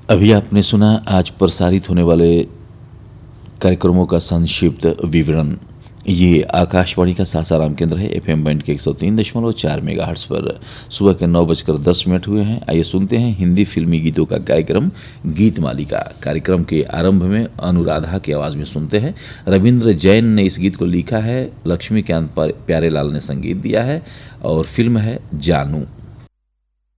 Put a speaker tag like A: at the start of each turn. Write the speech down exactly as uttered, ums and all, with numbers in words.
A: अभी आपने सुना आज प्रसारित होने वाले कार्यक्रमों का संक्षिप्त विवरण। ये आकाशवाणी का सासाराम केंद्र है। एफएम बैंड के एक सौ तीन दशमलव चार मेगाहर्ट्ज़ पर सुबह के नौ बजकर दस मिनट हुए हैं। आइए सुनते हैं हिंदी फिल्मी गीतों का कार्यक्रम गीत मालिका। कार्यक्रम के आरंभ में अनुराधा की आवाज़ में सुनते हैं। रविंद्र जैन ने इस गीत को लिखा है, लक्ष्मीकांत प्यारेलाल ने संगीत दिया है और फिल्म है जानू।